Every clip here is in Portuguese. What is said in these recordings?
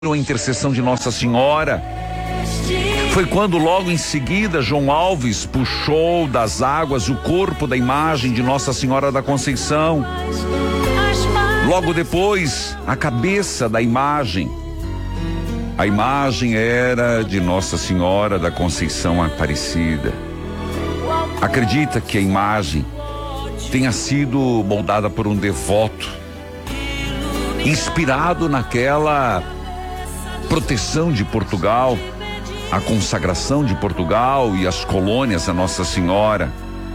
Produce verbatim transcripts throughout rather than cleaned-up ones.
a intercessão de Nossa Senhora. Foi quando logo em seguida João Alves puxou das águas o corpo da imagem de Nossa Senhora da Conceição. Logo depois, a cabeça da imagem. A imagem era de Nossa Senhora da Conceição Aparecida. Acredita que a imagem tenha sido moldada por um devoto, inspirado naquela proteção de Portugal, a consagração de Portugal e as colônias a Nossa Senhora.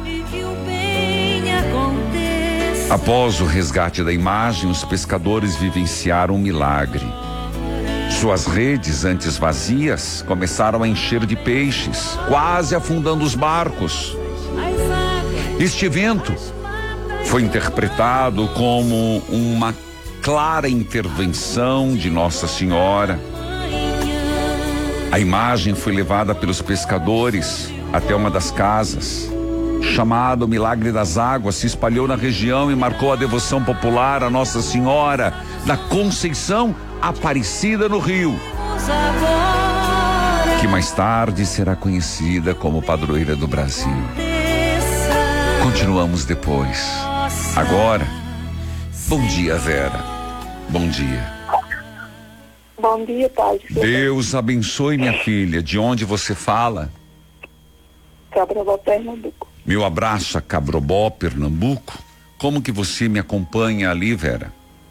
Após o resgate da imagem, os pescadores vivenciaram um milagre. Suas redes, antes vazias, começaram a encher de peixes, quase afundando os barcos. Este evento foi interpretado como uma clara intervenção de Nossa Senhora. A imagem foi levada pelos pescadores até uma das casas. Chamado Milagre das Águas, se espalhou na região e marcou a devoção popular a Nossa Senhora da Conceição Aparecida no Rio, que mais tarde será conhecida como padroeira do Brasil. Continuamos depois. Agora, bom dia, Vera. Bom dia. Bom dia, Pai. Deus abençoe, minha filha. De onde você fala? Cabrobó, Pernambuco. Meu abraço a Cabrobó, Pernambuco. Como que você me acompanha ali, Vera?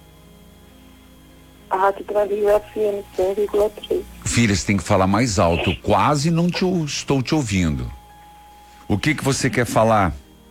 A Rádio Brasil F M cem vírgula três. Filha, você tem que falar mais alto. Eu quase não te, estou te ouvindo. O que que você quer falar?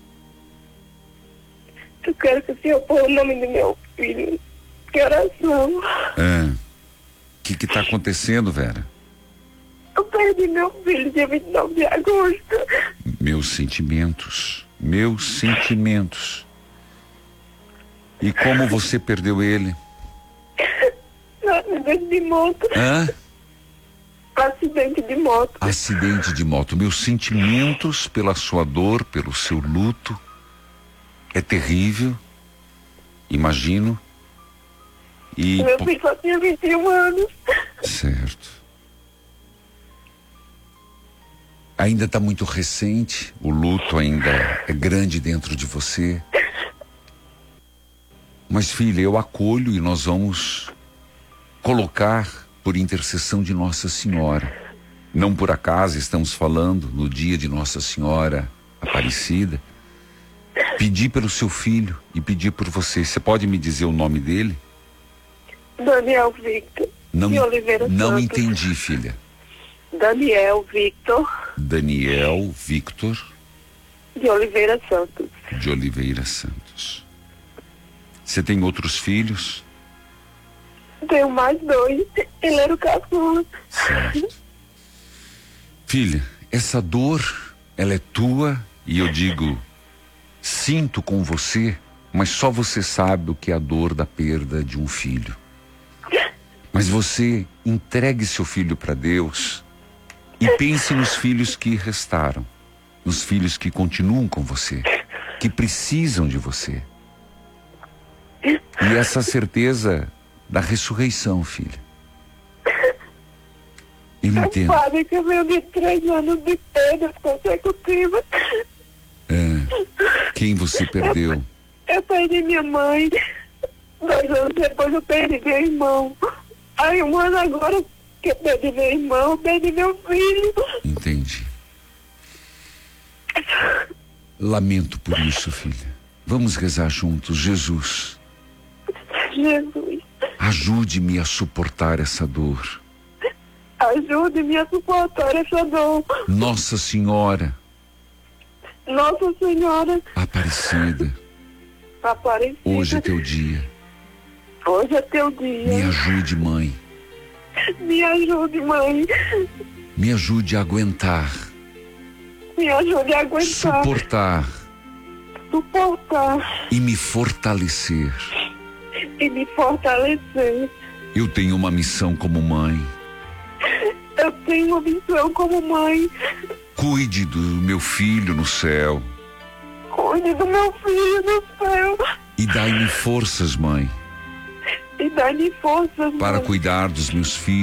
Eu quero que o senhor põe o nome do meu filho em oração. É. O que que tá acontecendo, Vera? Eu perdi meu filho dia vinte e nove de agosto. Meus sentimentos. Meus sentimentos. E como você perdeu ele? Acidente de moto. Hã? Acidente de moto. Acidente de moto. Meus sentimentos pela sua dor, pelo seu luto. É terrível. Imagino. E meu filho só tinha vinte e um anos. Certo. Ainda está muito recente, o luto ainda é grande dentro de você. Mas, filha, eu acolho e nós vamos colocar por intercessão de Nossa Senhora. Não por acaso estamos falando no dia de Nossa Senhora Aparecida. Pedir pelo seu filho e pedir por você. Você pode me dizer o nome dele? Daniel Victor Não, de Oliveira não Santos. entendi, filha. Daniel Victor Daniel Victor de Oliveira Santos. de Oliveira Santos. Você tem outros filhos? Tenho mais dois. Ele era o caçula. Certo. Filha, essa dor, ela é tua e eu digo, sinto com você, mas só você sabe o que é a dor da perda de um filho. Mas você entregue seu filho para Deus e pense nos filhos que restaram, nos filhos que continuam com você, que precisam de você. E essa certeza da ressurreição, filha. Eu entendo. Sabe que eu venho de três anos de perdas consecutivas. É. Quem você perdeu? Eu, eu perdi minha mãe. Dois anos depois eu perdi meu irmão. Aí um ano agora que eu perdi meu irmão, eu perdi meu filho. Entendi. Lamento por isso, filha. Vamos rezar juntos. Jesus, Jesus, ajude-me a suportar essa dor. ajude-me a suportar essa dor. Nossa Senhora Nossa Senhora Aparecida, Aparecida, hoje é teu dia. hoje é teu dia. Me ajude, mãe. Me ajude, mãe. Me ajude a aguentar, Me ajude a aguentar. suportar Suportar. e me fortalecer. E me fortalecer. Eu tenho uma missão como mãe. Eu tenho uma missão como mãe. Cuide do meu filho no céu. Cuide do meu filho no céu. E dai-me forças, mãe, E dá-lhe forças, para mãe. cuidar dos meus filhos.